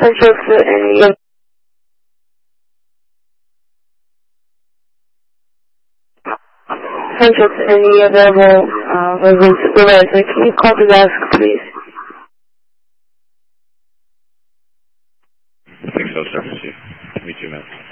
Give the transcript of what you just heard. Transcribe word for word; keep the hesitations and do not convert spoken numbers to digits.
Central to any of Central to any available uh, resident supervisor. Can you call the desk, please? I think so, sir. Me too, man.